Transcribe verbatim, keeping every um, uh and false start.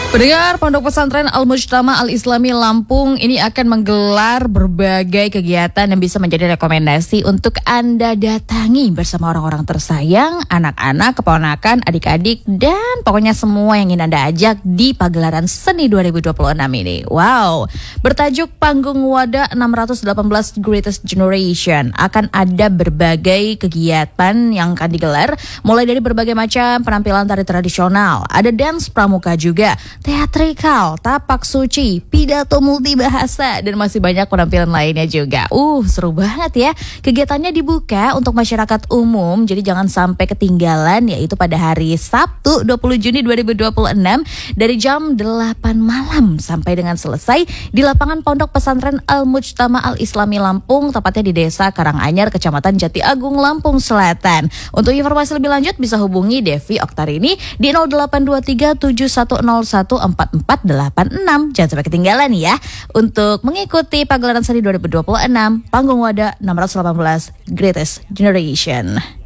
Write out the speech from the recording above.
Pendengar, Pondok Pesantren Al-Mujtama Al-Islami Lampung ini akan menggelar berbagai kegiatan yang bisa menjadi rekomendasi untuk Anda datangi bersama orang-orang tersayang, anak-anak, keponakan, adik-adik, dan pokoknya semua yang ingin Anda ajak di pagelaran seni dua ribu dua puluh enam ini. Wow, bertajuk Panggung Wadah enam ratus delapan belas Greatest Generation, akan ada berbagai kegiatan yang akan digelar, mulai dari berbagai macam penampilan tari tradisional, ada dance pramuka juga, teatrikal, tapak suci, pidato multibahasa, dan masih banyak penampilan lainnya juga. Uh, seru banget ya. Kegiatannya dibuka untuk masyarakat umum, jadi jangan sampai ketinggalan, yaitu pada hari Sabtu dua puluh Juni dua ribu dua puluh enam dari jam delapan malam sampai dengan selesai di lapangan Pondok Pesantren Al-Mujtama Al-Islami Lampung, tepatnya di Desa Karanganyar, Kecamatan Jati Agung, Lampung Selatan. Untuk informasi lebih lanjut bisa hubungi Devi Oktarini di nol delapan dua tiga tujuh satu nol satu empat empat delapan enam. Jangan sampai ketinggalan ya untuk mengikuti pagelaran seni dua ribu dua puluh enam Panggung Wadah enam ratus delapan belas Greatest Generation.